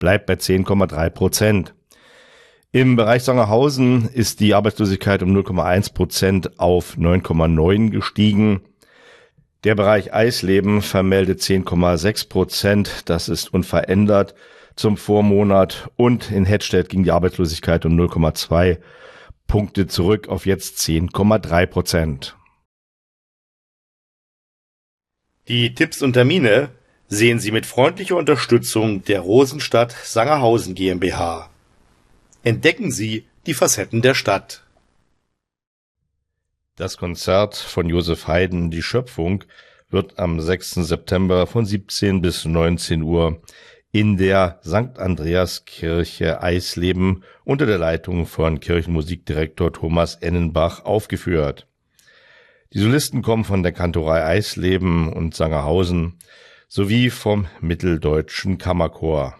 bleibt bei 10,3%. Im Bereich Sangerhausen ist die Arbeitslosigkeit um 0,1% auf 9,9 gestiegen. Der Bereich Eisleben vermeldet 10,6%, das ist unverändert zum Vormonat, und in Hettstedt ging die Arbeitslosigkeit um 0,2 Punkte zurück auf jetzt 10,3%. Die Tipps und Termine sehen Sie mit freundlicher Unterstützung der Rosenstadt Sangerhausen GmbH. Entdecken Sie die Facetten der Stadt. Das Konzert von Josef Haydn, Die Schöpfung, wird am 6. September von 17 bis 19 Uhr in der St. Andreaskirche Eisleben unter der Leitung von Kirchenmusikdirektor Thomas Ennenbach aufgeführt. Die Solisten kommen von der Kantorei Eisleben und Sangerhausen sowie vom Mitteldeutschen Kammerchor.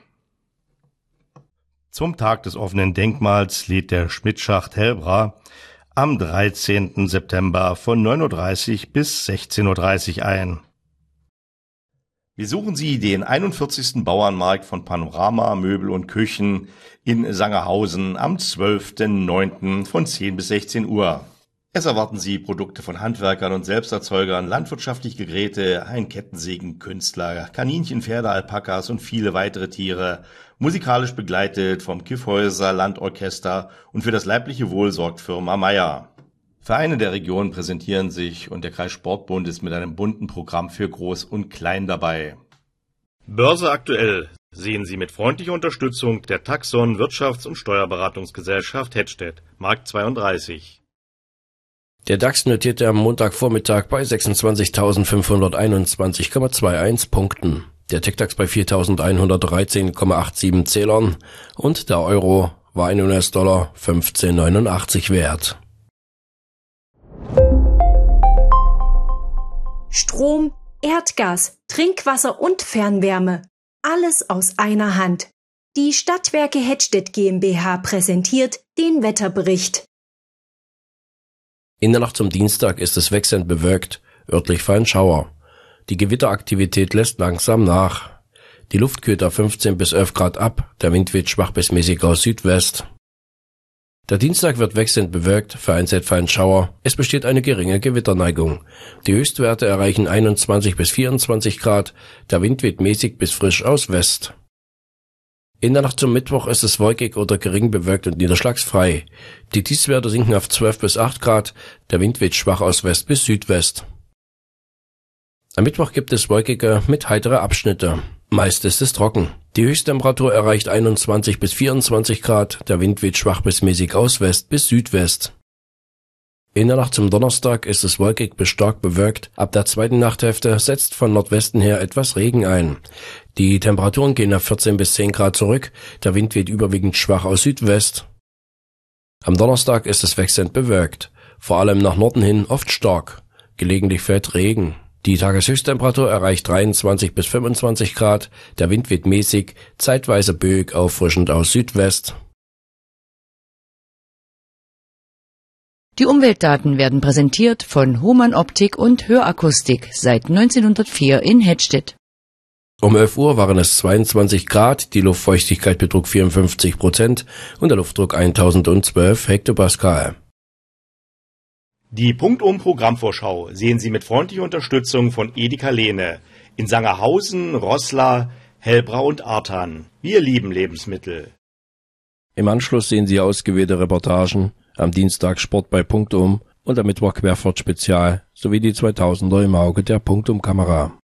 Zum Tag des offenen Denkmals lädt der Schmidtschacht Helbra am 13. September von 9:30 Uhr bis 16:30 Uhr ein. Besuchen Sie den 41. Bauernmarkt von Panorama Möbel und Küchen in Sangerhausen am 12.09. von 10 bis 16 Uhr. Es erwarten Sie Produkte von Handwerkern und Selbsterzeugern, landwirtschaftliche Geräte, ein Kettensägen, Künstler, Kaninchen, Pferde, Alpakas und viele weitere Tiere, musikalisch begleitet vom Kyffhäuser Landorchester, und für das leibliche Wohl sorgt Firma Meier. Vereine der Region präsentieren sich und der Kreissportbund ist mit einem bunten Programm für Groß und Klein dabei. Börse aktuell sehen Sie mit freundlicher Unterstützung der Taxon Wirtschafts- und Steuerberatungsgesellschaft Hettstedt, Markt 32. Der DAX notierte am Montagvormittag bei 26.521,21 Punkten. Der TechDAX bei 4.113,87 Zählern und der Euro war ein US-Dollar 15,89 wert. Strom, Erdgas, Trinkwasser und Fernwärme. Alles aus einer Hand. Die Stadtwerke Hettstedt GmbH präsentiert den Wetterbericht. In der Nacht zum Dienstag ist es wechselnd bewölkt, örtlich fallen Schauer. Die Gewitteraktivität lässt langsam nach. Die Luft kühlt auf 15 bis 11 Grad ab, der Wind weht schwach bis mäßig aus Südwest. Der Dienstag wird wechselnd bewölkt, vereinzelt fallen Schauer, es besteht eine geringe Gewitterneigung. Die Höchstwerte erreichen 21 bis 24 Grad, der Wind weht mäßig bis frisch aus West. In der Nacht zum Mittwoch ist es wolkig oder gering bewölkt und niederschlagsfrei. Die Tiefstwerte sinken auf 12 bis 8 Grad, der Wind weht schwach aus West bis Südwest. Am Mittwoch gibt es wolkige mit heitere Abschnitte. Meist ist es trocken. Die Höchsttemperatur erreicht 21 bis 24 Grad, der Wind weht schwach bis mäßig aus West bis Südwest. In der Nacht zum Donnerstag ist es wolkig bis stark bewölkt. Ab der zweiten Nachthälfte setzt von Nordwesten her etwas Regen ein. Die Temperaturen gehen auf 14 bis 10 Grad zurück, der Wind weht überwiegend schwach aus Südwest. Am Donnerstag ist es wechselnd bewölkt, vor allem nach Norden hin oft stark. Gelegentlich fällt Regen. Die Tageshöchsttemperatur erreicht 23 bis 25 Grad, der Wind weht mäßig, zeitweise böig auffrischend aus Südwest. Die Umweltdaten werden präsentiert von Hohmann Optik und Hörakustik seit 1904 in Hettstedt. Um 11 Uhr waren es 22 Grad, die Luftfeuchtigkeit betrug 54% und der Luftdruck 1012 Hektopascal. Die Punktum-Programmvorschau sehen Sie mit freundlicher Unterstützung von Edeka Lehne in Sangerhausen, Roßla, Helbra und Artern. Wir lieben Lebensmittel. Im Anschluss sehen Sie ausgewählte Reportagen, am Dienstag Sport bei Punktum und am Mittwoch Querfahrt Spezial sowie die 2000er im Auge der Punktum-Kamera.